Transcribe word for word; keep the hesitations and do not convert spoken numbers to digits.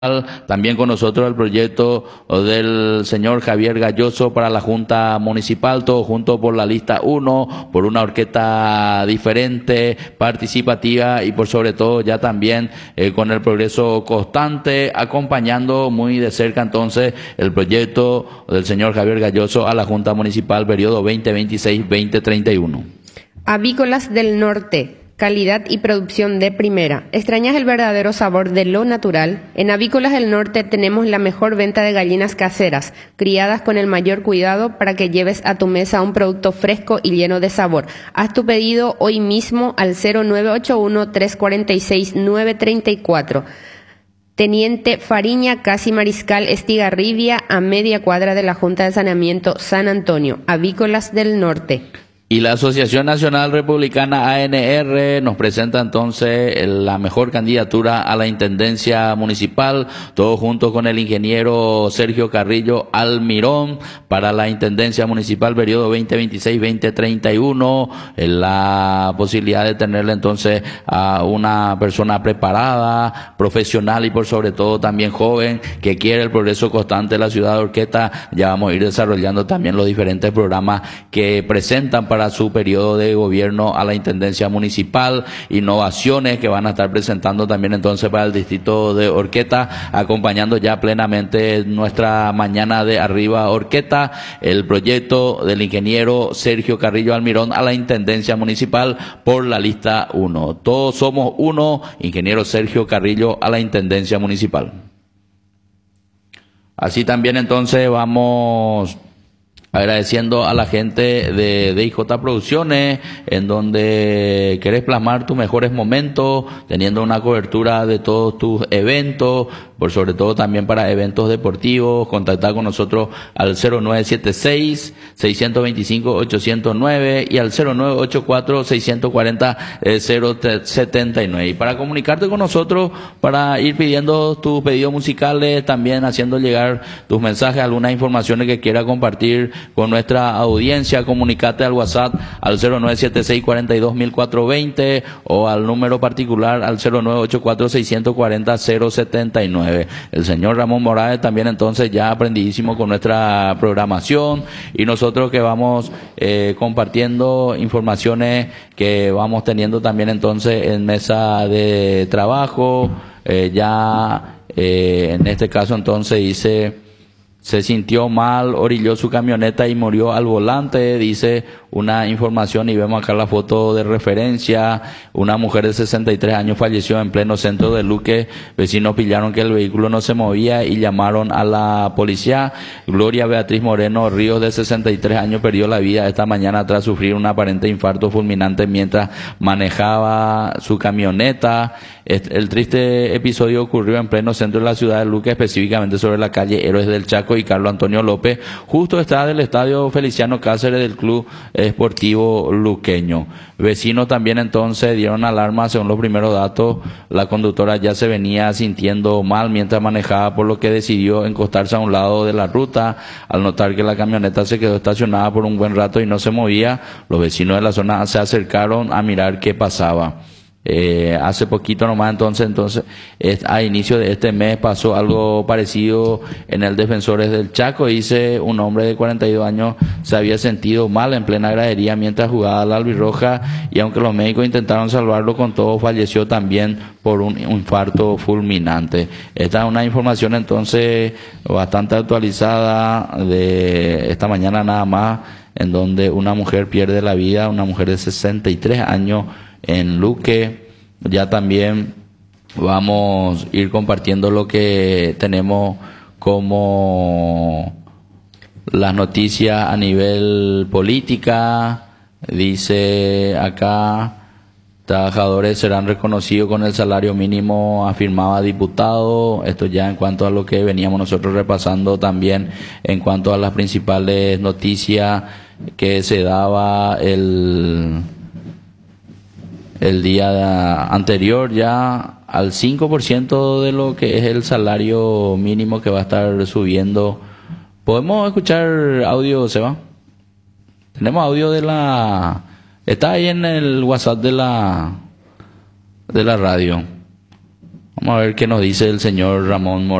También con nosotros el proyecto del señor Javier Galloso para la Junta Municipal, todo junto por la lista uno, por una orquesta diferente, participativa y por sobre todo ya también eh, con el progreso constante, acompañando muy de cerca entonces el proyecto del señor Javier Galloso a la Junta Municipal, periodo veinte veintiséis veinte treinta y uno. Avícolas del Norte. Calidad y producción de primera. ¿Extrañas el verdadero sabor de lo natural? En Avícolas del Norte tenemos la mejor venta de gallinas caseras, criadas con el mayor cuidado para que lleves a tu mesa un producto fresco y lleno de sabor. Haz tu pedido hoy mismo al cero nueve ocho uno, tres cuatro seis, nueve tres cuatro. Teniente Fariña, casi Mariscal Estigarribia, a media cuadra de la Junta de Saneamiento San Antonio. Avícolas del Norte. Y la Asociación Nacional Republicana A N R nos presenta entonces la mejor candidatura a la Intendencia Municipal, todo junto con el ingeniero Sergio Carrillo Almirón para la Intendencia Municipal periodo veinte veintiséis veinte treinta y uno, la posibilidad de tenerle entonces a una persona preparada, profesional y por sobre todo también joven, que quiere el progreso constante de la ciudad de Horqueta. Ya vamos a ir desarrollando también los diferentes programas que presentan para su periodo de gobierno a la Intendencia Municipal, innovaciones que van a estar presentando también entonces para el distrito de Horqueta, acompañando ya plenamente nuestra mañana de Arriba Horqueta, el proyecto del ingeniero Sergio Carrillo Almirón a la Intendencia Municipal por la lista uno. Todos somos uno, ingeniero Sergio Carrillo a la Intendencia Municipal. Así también entonces vamos agradeciendo a la gente de D I J Producciones, en donde querés plasmar tus mejores momentos, teniendo una cobertura de todos tus eventos, por sobre todo también para eventos deportivos. Contactar con nosotros al cero nueve siete seis, seis dos cinco, ocho cero nueve y al cero nueve ocho cuatro, seis cuatro cero, cero siete nueve. Y para comunicarte con nosotros, para ir pidiendo tus pedidos musicales, también haciendo llegar tus mensajes, algunas informaciones que quieras compartir con nuestra audiencia, comunicate al WhatsApp al cero nueve siete seis, cuarenta y dos, mil cuatrocientos veinte o al número particular al cero nueve ocho cuatro, seis cuatro cero, cero siete nueve. El señor Ramón Morales también entonces ya aprendidísimo con nuestra programación, y nosotros que vamos eh, compartiendo informaciones que vamos teniendo también entonces en mesa de trabajo. Eh, ya eh, en este caso entonces dice: se sintió mal, orilló su camioneta y murió al volante, dice una información, y vemos acá la foto de referencia. Una mujer de sesenta y tres años falleció en pleno centro de Luque. Vecinos pillaron que el vehículo no se movía y llamaron a la policía. Gloria Beatriz Moreno Ríos, de sesenta y tres años, perdió la vida esta mañana tras sufrir un aparente infarto fulminante mientras manejaba su camioneta. El triste episodio ocurrió en pleno centro de la ciudad de Luque, específicamente sobre la calle Héroes del Chaco y Carlos Antonio López, justo detrás del estadio Feliciano Cáceres del Club Esportivo Luqueño. Vecinos también entonces dieron alarma. Según los primeros datos, la conductora ya se venía sintiendo mal mientras manejaba, por lo que decidió encostarse a un lado de la ruta. Al notar que la camioneta se quedó estacionada por un buen rato y no se movía, los vecinos de la zona se acercaron a mirar qué pasaba. Eh, hace poquito nomás entonces, entonces es, a inicio de este mes pasó algo parecido en el Defensores del Chaco. Dice un hombre de cuarenta y dos años se había sentido mal en plena gradería mientras jugaba la albirroja, y aunque los médicos intentaron salvarlo con todo, falleció también por un infarto fulminante. Esta es una información entonces bastante actualizada de esta mañana nada más, en donde una mujer pierde la vida, una mujer de sesenta y tres años en Luque. Ya también vamos a ir compartiendo lo que tenemos como las noticias a nivel política. Dice acá: trabajadores serán reconocidos con el salario mínimo, afirmaba diputado. Esto ya en cuanto a lo que veníamos nosotros repasando también en cuanto a las principales noticias que se daba el el día anterior, ya al cinco por ciento de lo que es el salario mínimo que va a estar subiendo. ¿Podemos escuchar audio, Seba? Tenemos audio de la... Está ahí en el WhatsApp de la de la radio. Vamos a ver qué nos dice el señor Ramón Morales.